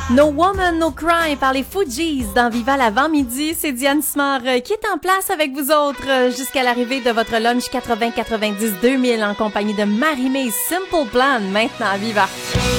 No Woman, No Cry par les Fugees dans Viva l'avant-midi. C'est Diane Simard qui est en place avec vous autres jusqu'à l'arrivée de votre lunch 80-90-2000 en compagnie de Marie-Mé Simple Plan maintenant à Viva.